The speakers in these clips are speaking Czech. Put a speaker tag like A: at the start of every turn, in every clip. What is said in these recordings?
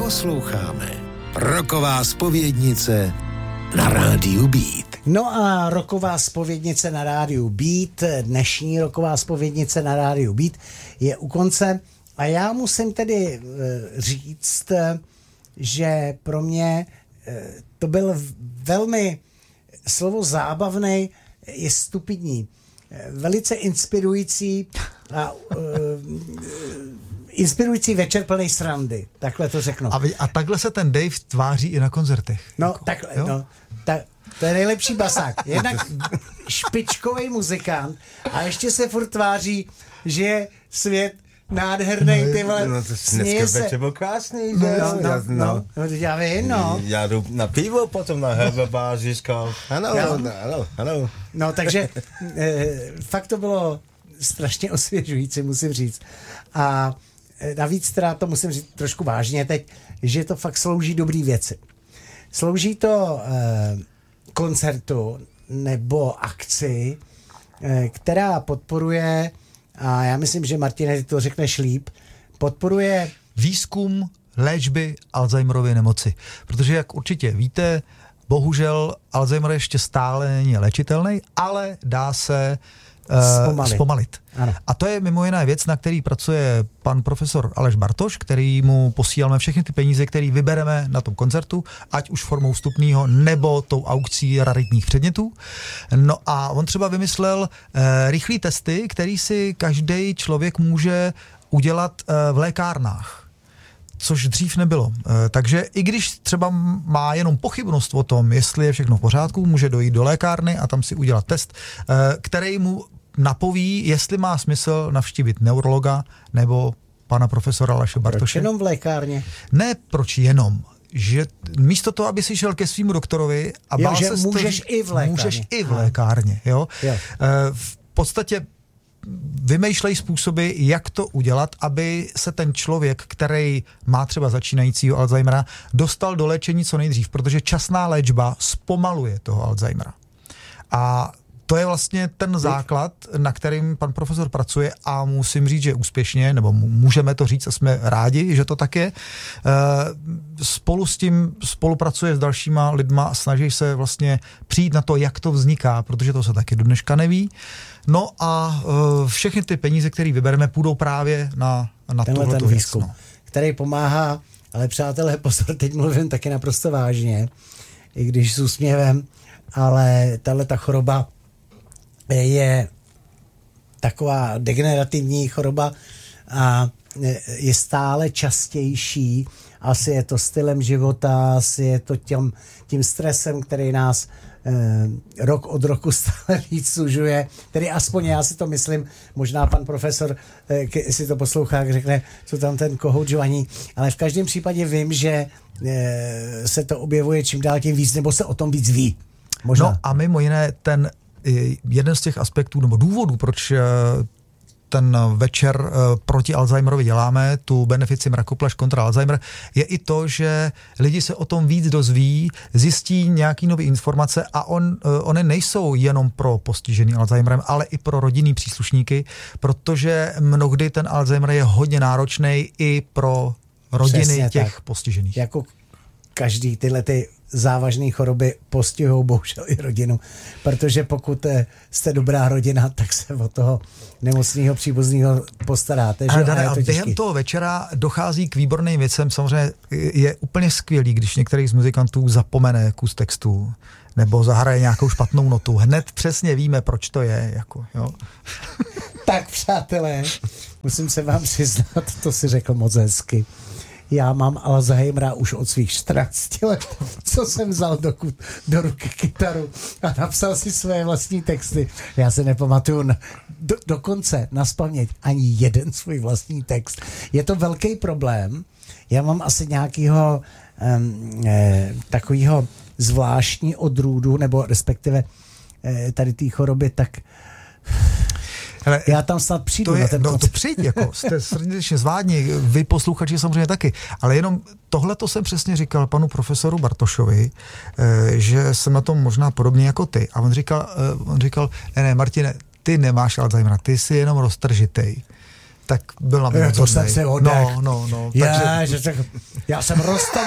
A: posloucháme. Rocková zpovědnice na rádiu Beat.
B: No a rocková zpovědnice na rádiu Beat, dnešní rocková zpovědnice na rádiu Beat je u konce a já musím tedy říct, že pro mě to byl velmi slovo zábavnej, je stupidní, velice inspirující a inspirující večer plný srandy, takhle to řeknu.
C: A takhle se ten Dave tváří i na koncertech.
B: No,
C: jako,
B: takhle, no, to je nejlepší basák. Jednak špičkový muzikant a ještě se furt tváří, že je svět nádherný, ty vole,
D: no to
B: směje se.
D: Večer byl krásný,
B: No, já vím, no.
D: Já jdu na pivo, potom na Herbert říkal, ano.
B: No, takže fakt to bylo strašně osvěžující, musím říct. A navíc teda to musím říct trošku vážně teď, že to fakt slouží dobrý věci. Slouží to koncertu nebo akci, která podporuje, a já myslím, že Martine, ty to řekneš líp, podporuje
C: výzkum léčby Alzheimerovy nemoci. Protože, jak určitě víte, bohužel Alzheimer ještě stále není léčitelný, ale dá se zpomalit. A to je mimo jiné věc, na který pracuje pan profesor Aleš Bartoš, který mu posíláme všechny ty peníze, které vybereme na tom koncertu, ať už formou vstupného nebo tou aukcí raritních předmětů. No a on třeba vymyslel rychlý testy, který si každý člověk může udělat v lékárnách, což dřív nebylo. Takže i když třeba má jenom pochybnost o tom, jestli je všechno v pořádku, může dojít do lékárny a tam si udělat test, který mu napoví, jestli má smysl navštívit neurologa nebo pana profesora Aleše Bartoše.
B: Proč jenom v lékárně?
C: Ne, proč jenom. Že místo toho, aby si šel ke svýmu doktorovi a bál se
B: můžeš i v lékárně.
C: Můžeš i v lékárně, jo. V podstatě vymýšlej způsoby, jak to udělat, aby se ten člověk, který má třeba začínajícího Alzheimera, dostal do léčení co nejdřív, protože časná léčba zpomaluje toho Alzheimera. A to je vlastně ten základ, na kterým pan profesor pracuje a musím říct, že úspěšně, nebo můžeme to říct a jsme rádi, že to tak je. Spolu s tím spolupracuje s dalšíma lidma a snaží se vlastně přijít na to, jak to vzniká, protože to se taky do dneška neví. No a všechny ty peníze, které vybereme, půjdou právě na tuhletu výzkum, věc, no.
B: Který pomáhá, ale přátelé, pozor, teď mluvím taky naprosto vážně, i když s úsměvem, ale tahleta choroba je taková degenerativní choroba a je stále častější. Asi je to stylem života, asi je to tím stresem, který nás rok od roku stále víc sužuje. Tedy aspoň já si to myslím, možná pan profesor si to poslouchá, řekne, co tam ten kohout žvaní, ale v každém případě vím, že se to objevuje čím dál tím víc, nebo se o tom víc ví. Možná.
C: No a mimo jiné jeden z těch aspektů nebo důvodů, proč ten večer proti Alzheimerovi děláme, tu benefici Mrakopleš kontra Alzheimer, je i to, že lidi se o tom víc dozví, zjistí nějaký nové informace a ony nejsou jenom pro postižený Alzheimerem, ale i pro rodinný příslušníky, protože mnohdy ten Alzheimer je hodně náročný i pro rodiny přesně těch tak. Postižených.
B: Jako každý tyhle ty závažné choroby postihují bohužel i rodinu, protože pokud jste dobrá rodina, tak se o toho nemocného příbuzného postaráte.
C: A během toho večera dochází k výborným věcem. Samozřejmě je úplně skvělý, když některý z muzikantů zapomene kus textu nebo zahraje nějakou špatnou notu. Hned přesně víme, proč to je. Jako, jo.
B: Tak přátelé, musím se vám přiznat, to si řekl moc hezky. Já mám Alzheimera už od svých 14 let, co jsem vzal do ruky kytaru a napsal si své vlastní texty. Já se nepamatuju dokonce nazpaměť ani jeden svůj vlastní text. Je to velký problém. Já mám asi nějakého takového zvláštní odrůdu, nebo respektive tady té choroby, tak hele, já tam snad přijdu na ten koncert.
C: To přijď, jako, jste srdečně zvládni, vy posluchači samozřejmě taky, ale jenom tohle to jsem přesně říkal panu profesoru Bartošovi, že jsem na tom možná podobně jako ty. A on říkal, ne, Martine, ty nemáš Alzheimera, ty jsi jenom roztržitej. Tak byl na mě
B: to jsem se odech.
C: No.
B: Já jsem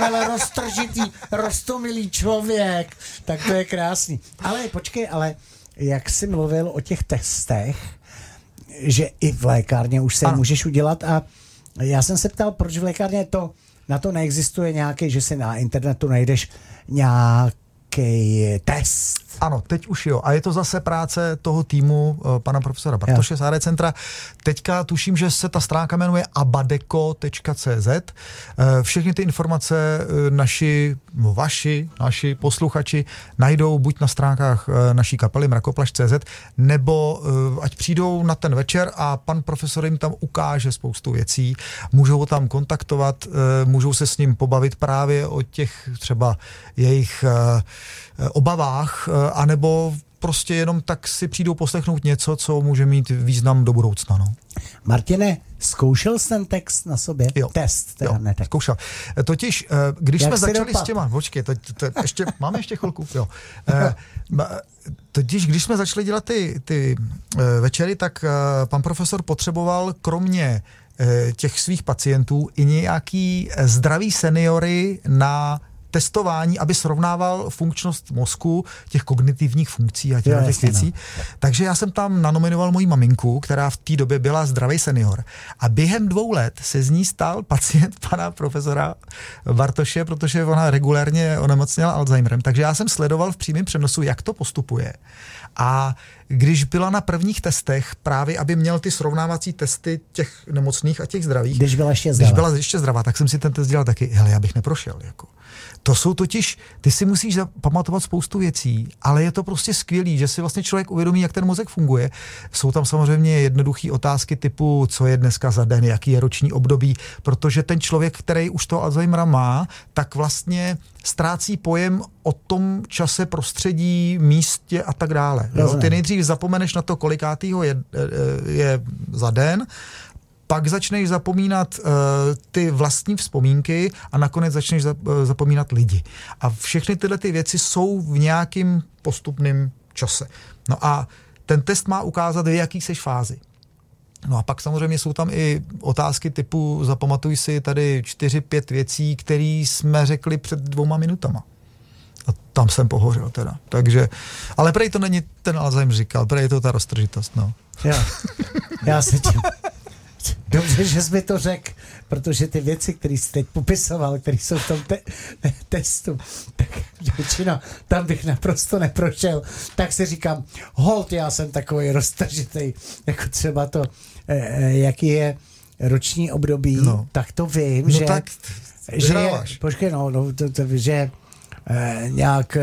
B: roztomilý člověk, tak to je krásný. Ale počkej, jak jsi mluvil o těch testech, že i v lékárně už se můžeš udělat a já jsem se ptal, proč v lékárně na to neexistuje nějaký, že si na internetu najdeš nějaký test.
C: Ano, teď už jo. A je to zase práce toho týmu pana profesora Bartoše z AD Centra. Teďka tuším, že se ta stránka jmenuje abadeco.cz. Všechny ty informace naši posluchači najdou buď na stránkách naší kapely mrakoplaš.cz, nebo ať přijdou na ten večer a pan profesor jim tam ukáže spoustu věcí. Můžou ho tam kontaktovat, můžou se s ním pobavit právě o těch třeba jejich obavách, anebo prostě jenom tak si přijdou poslechnout něco, co může mít význam do budoucna. No.
B: Martine, zkoušel jsi ten text na sobě?
C: Jo.
B: Test, teda ne text.
C: Zkoušel. Totiž, když
B: Jak
C: jsme začali s těma, počkej, máme ještě chvilku, jo. Totiž, když jsme začali dělat ty večery, tak pan profesor potřeboval kromě těch svých pacientů i nějaký zdravý seniory na testování, aby srovnával funkčnost mozku, těch kognitivních funkcí a těch věcí. No. Takže já jsem tam nanominoval moji maminku, která v té době byla zdravý senior. A během 2 let se z ní stal pacient pana profesora Bartoše, protože ona regulérně onemocněla Alzheimerem. Takže já jsem sledoval v přímém přenosu, jak to postupuje. A když byla na prvních testech, právě aby měl ty srovnávací testy těch nemocných a těch zdravých.
B: Když byla ještě zdravá,
C: tak jsem si ten test dělal taky. Hele, já bych neprošel. Jako. To jsou totiž, ty si musíš pamatovat spoustu věcí, ale je to prostě skvělý, že si vlastně člověk uvědomí, jak ten mozek funguje. Jsou tam samozřejmě jednoduché otázky typu, co je dneska za den, jaký je roční období, protože ten člověk, který už to Alzheimera má, tak vlastně ztrácí pojem o tom čase, prostředí, místě a tak dále. Ty nejdřív zapomeneš na to, kolikátýho je za den, pak začneš zapomínat ty vlastní vzpomínky a nakonec začneš zapomínat lidi. A všechny tyhle ty věci jsou v nějakým postupném čase. No a ten test má ukázat, v jaký seš fázi. No a pak samozřejmě jsou tam i otázky typu zapamatuj si tady 4-5 věcí, které jsme řekli před 2 minutama. A tam jsem pohořel teda. Takže, ale prej to není ten Alzheimer říkal, prej je to ta roztržitost, no.
B: Já se tím... Dobře, že jsi mi to řekl, protože ty věci, které jsi teď popisoval, které jsou v tom testu, tak většina, tam bych naprosto neprošel. Tak si říkám, holt, já jsem takový roztržitej, jako třeba to, jaký je roční období, tak to vím, že...
C: tak
B: počkej, že nějak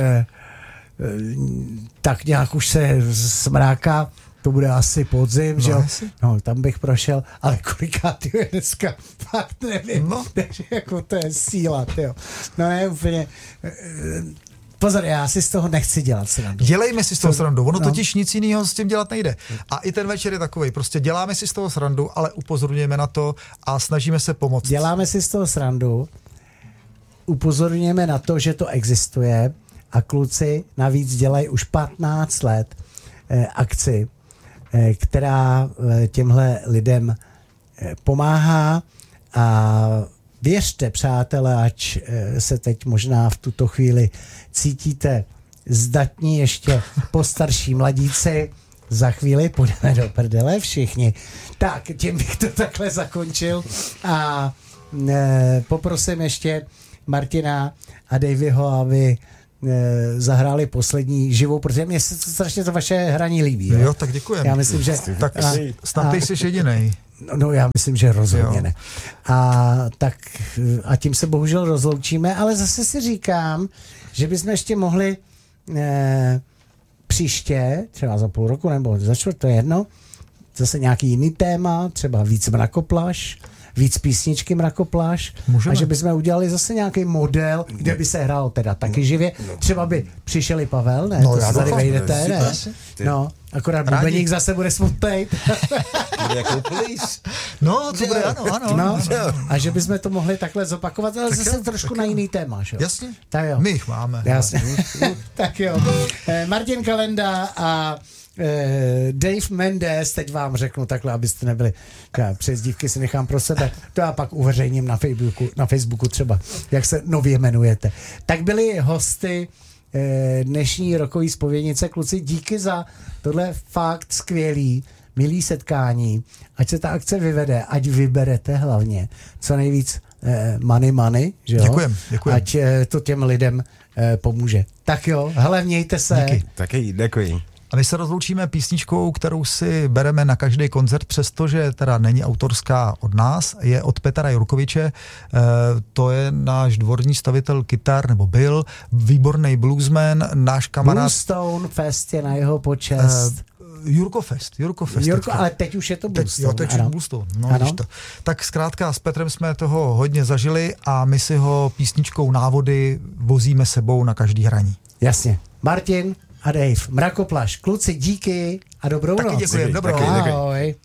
B: tak nějak už se smráká. To bude asi podzim, že jo? No, tam bych prošel, ale kolikátý je dneska, fakt nevím. No. Takže jako to je síla, tyjo. No ne, úplně... Pozor, já si z toho nechci dělat srandu.
C: Dělejme si z toho srandu, ono totiž nic jiného s tím dělat nejde. A i ten večer je takovej, prostě děláme si z toho srandu, ale upozorňujeme na to a snažíme se pomoct.
B: Děláme si z toho srandu, upozorňujeme na to, že to existuje a kluci navíc dělají už 15 let akci, která těmhle lidem pomáhá a věřte, přátelé, ač se teď možná v tuto chvíli cítíte zdatní ještě postarší mladíci, za chvíli půjdeme do prdele všichni. Tak, tím bych to takhle zakončil a poprosím ještě Martina a Davyho, aby zahráli poslední živou, protože mě se strašně to vaše hraní líbí.
C: Jo, tak děkujem.
B: Já myslím, že...
C: Tak snad ty jsi jedinej.
B: No, já myslím, že rozhodně ne. A tím se bohužel rozloučíme, ale zase si říkám, že bychom ještě mohli příště, třeba za půl roku nebo za čtvrt, to je jedno, zase nějaký jiný téma, třeba víc mrakoplaš, víc písničky mrakoplaš.
C: Můžeme.
B: A že bychom udělali zase nějaký model, kde by se hrálo teda taky živě. Třeba by přišel i Pavel, ne?
C: No,
B: to se tady vejdete, ne? No, akorát bubeník zase bude smutnej.
D: Bude jako plís.
C: No, to bude, ano.
B: No, a že bychom to mohli takhle zopakovat, ale tak zase trošku na jiný téma, že?
C: Jasně.
B: Tak jo.
C: My jich máme.
B: Jasně. Tak jo. Martin Kalenda a Dave Mendes, teď vám řeknu takhle, abyste nebyli, přezdívky si nechám pro sebe, to já pak uveřejním na Facebooku třeba, jak se nově jmenujete. Tak byli hosty dnešní rokový zpovědnice. Kluci, díky za tohle fakt skvělý, milý setkání. Ať se ta akce vyvede, ať vyberete hlavně co nejvíc money, že jo?
C: Děkujem.
B: Ať to těm lidem pomůže. Tak jo, hele, mějte se.
C: Díky.
D: Taky děkuji.
C: A my se rozloučíme písničkou, kterou si bereme na každý koncert, přestože teda není autorská od nás, je od Petra Jurkoviče, to je náš dvorní stavitel kytar, nebo byl, výborný bluesman, náš kamarád.
B: Bluestone Fest je na jeho počest.
C: Jurkofest.
B: Ale teď už je to Bluestone.
C: Teď už je Bluestone. To. Tak zkrátka s Petrem jsme toho hodně zažili a my si ho písničkou Návody vozíme sebou na každý hraní.
B: Jasně. Martin a Dave, Mrakoplaš. Kluci, díky a dobrou noc.
C: Taky děkujem, dobrou.
B: Ahoj.